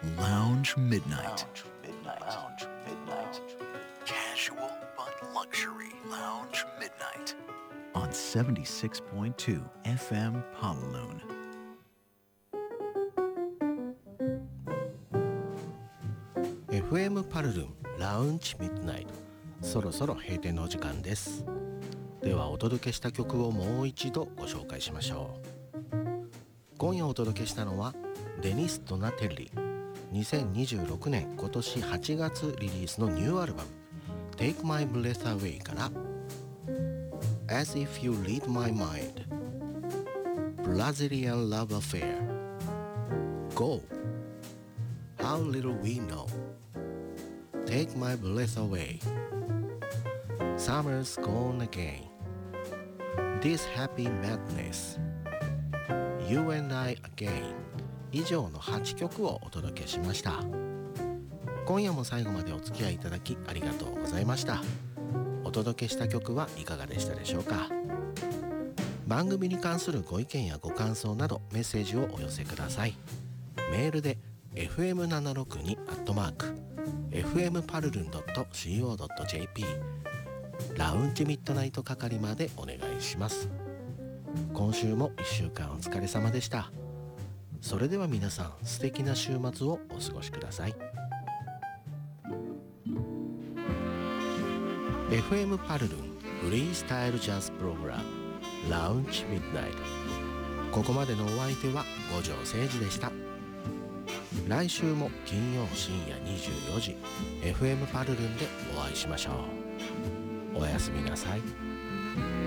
Lounge Midnight. Casual but luxury Lounge Midnight on 76.2 FM Honolulu. FM パルルンラウンジミッドナイト、そろそろ閉店のお時間です。ではお届けした曲をもう一度ご紹介しましょう。今夜お届けしたのはデニス・ドナテッリ、2026年今年8月リリースのニューアルバム Take My Breath Away から As If You Read My Mind Brazilian Love Affair Go How Little We Know Take My Breath Away Summer's Gone Again This Happy Madness You and I Again 以上の8曲をお届けしました。今夜も最後までお付き合いいただきありがとうございました。お届けした曲はいかがでしたでしょうか。番組に関するご意見やご感想などメッセージをお寄せください。メールで fm762@fmparlun.co.jp ラウンジミッドナイト係までお願いします。今週も1週間お疲れ様でした。それでは皆さん、素敵な週末をお過ごしください。FM パルルンフリースタイルジャズプログラムラウンジミッドナイト。ここまでのお相手は五条誠二でした。来週も金曜深夜24時 FM パルルンでお会いしましょう。おやすみなさい。